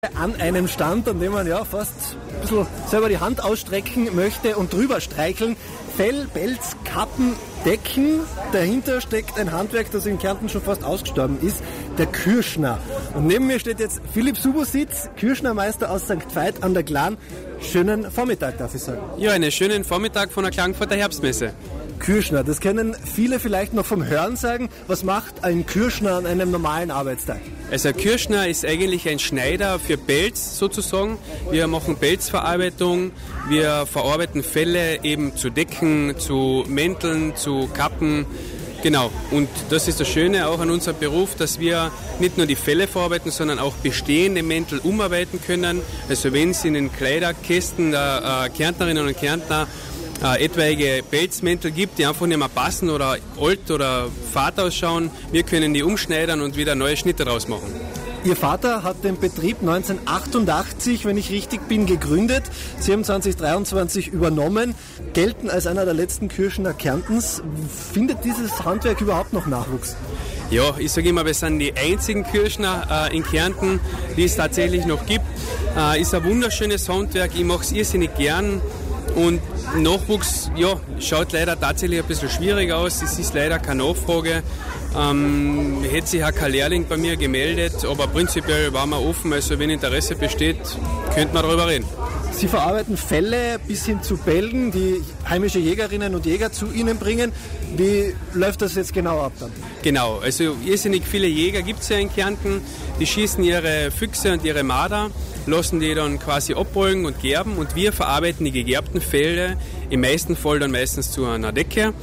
An einem Stand, an dem man ja fast ein bisschen selber die Hand ausstrecken möchte und drüber streicheln. Fell, Pelz, Kappen, Decken. Dahinter steckt ein Handwerk, das in Kärnten schon fast ausgestorben ist, der Kürschner. Und neben mir steht jetzt Philipp Subositz, Kürschnermeister aus St. Veit an der Glan. Schönen Vormittag, darf ich sagen. Ja, einen schönen Vormittag von der Klagenfurter Herbstmesse. Kürschner, das kennen viele vielleicht noch vom Hörensagen. Was macht ein Kürschner an einem normalen Arbeitstag? Also ein Kürschner ist eigentlich ein Schneider für Pelz sozusagen. Wir machen Pelzverarbeitung, wir verarbeiten Felle eben zu Decken, zu Mänteln, zu Kappen. Genau, und das ist das Schöne auch an unserem Beruf, dass wir nicht nur die Felle verarbeiten, sondern auch bestehende Mäntel umarbeiten können. Also wenn es in den Kleiderkästen der Kärntnerinnen und Kärntner etwaige Pelzmäntel gibt, die einfach nicht mehr passen oder alt oder fad ausschauen, wir können die umschneidern und wieder neue Schnitte draus machen. Ihr Vater hat den Betrieb 1988, wenn ich richtig bin, gegründet. Sie haben 2023 übernommen, gelten als einer der letzten Kürschner Kärntens. Findet dieses Handwerk überhaupt noch Nachwuchs? Ja, ich sage immer, wir sind die einzigen Kürschner in Kärnten, die es tatsächlich noch gibt. Ist ein wunderschönes Handwerk, ich mache es irrsinnig gern. Und Nachwuchs, ja, schaut leider tatsächlich ein bisschen schwierig aus. Es ist leider keine Nachfrage. Hätte sich auch kein Lehrling bei mir gemeldet, aber prinzipiell waren wir offen. Also wenn Interesse besteht, könnte man darüber reden. Sie verarbeiten Felle bis hin zu Bälgen, die heimische Jägerinnen und Jäger zu Ihnen bringen. Wie läuft das jetzt genau ab dann? Genau, also irrsinnig viele Jäger gibt es ja in Kärnten. Die schießen ihre Füchse und ihre Marder, lassen die dann quasi abrollen und gerben und wir verarbeiten die gegerbten Felle im meisten Fall dann meistens zu einer Decke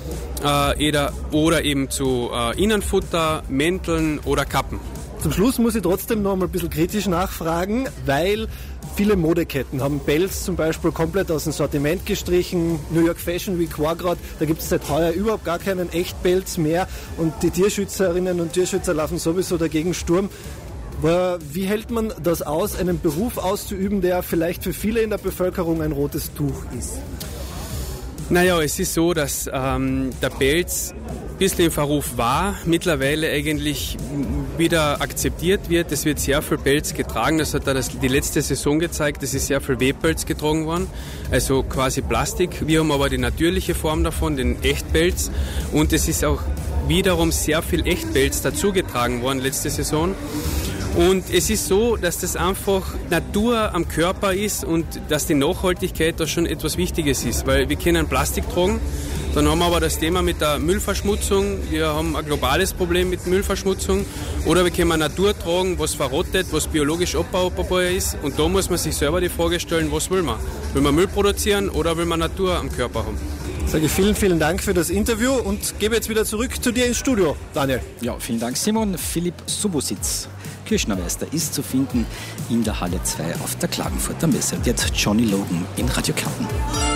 oder eben zu Innenfutter, Mänteln oder Kappen. Zum Schluss muss ich trotzdem noch mal ein bisschen kritisch nachfragen, weil viele Modeketten haben Pelz zum Beispiel komplett aus dem Sortiment gestrichen. New York Fashion Week war gerade, da gibt es seit heuer überhaupt gar keinen Echtpelz mehr und die Tierschützerinnen und Tierschützer laufen sowieso dagegen Sturm. Wie hält man das aus, einen Beruf auszuüben, der vielleicht für viele in der Bevölkerung ein rotes Tuch ist? Naja, es ist so, dass der Pelz ein bisschen im Verruf war, mittlerweile eigentlich wieder akzeptiert wird. Es wird sehr viel Pelz getragen, das hat die letzte Saison gezeigt, es ist sehr viel Webpelz getragen worden, also quasi Plastik. Wir haben aber die natürliche Form davon, den Echtpelz, und es ist auch wiederum sehr viel Echtpelz dazugetragen worden letzte Saison. Und es ist so, dass das einfach Natur am Körper ist und dass die Nachhaltigkeit da schon etwas Wichtiges ist, weil wir können Plastik tragen, dann haben wir aber das Thema mit der Müllverschmutzung, wir haben ein globales Problem mit Müllverschmutzung, oder wir können Natur tragen, was verrottet, was biologisch abbaubar ist, und da muss man sich selber die Frage stellen, was will man? Will man Müll produzieren oder will man Natur am Körper haben? Ich sage vielen, vielen Dank für das Interview und gebe jetzt wieder zurück zu dir ins Studio, Daniel. Ja, vielen Dank, Simon. Philipp Subositz, Kürschnermeister, ist zu finden in der Halle 2 auf der Klagenfurter Messe. Und jetzt Johnny Logan in Radio Kärnten.